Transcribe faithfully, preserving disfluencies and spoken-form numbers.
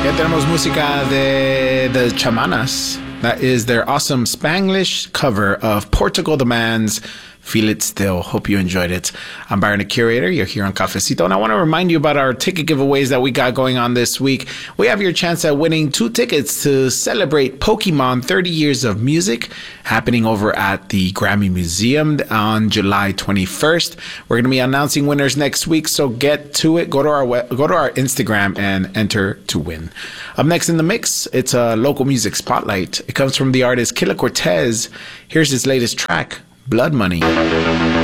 Ya tenemos música de the Chamanas. That is their awesome Spanglish cover of Portugal the Man's Feel It Still. Hope you enjoyed it. I'm Byron, the curator. You're here on Cafecito, and I want to remind you about our ticket giveaways that we got going on this week. We have your chance at winning two tickets to celebrate Pokemon thirty years of music, happening over at the Grammy Museum on July twenty-first. We're going to be announcing winners next week, so get to it. Go to our web, go to our Instagram and enter to win. Up next in the mix, it's a local music spotlight. It comes from the artist Killa Cortez. Here's his latest track, Blood Money.